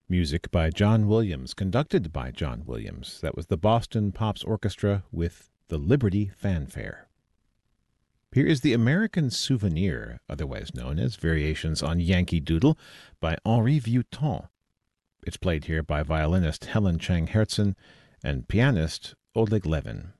Music by John Williams, conducted by John Williams. That was the Boston Pops Orchestra with the Liberty Fanfare. Here is the American Souvenir, otherwise known as Variations on Yankee Doodle, by Henri Vieuxtemps. It's played here by violinist Helen Chang Hertzen and pianist Oleg Levin.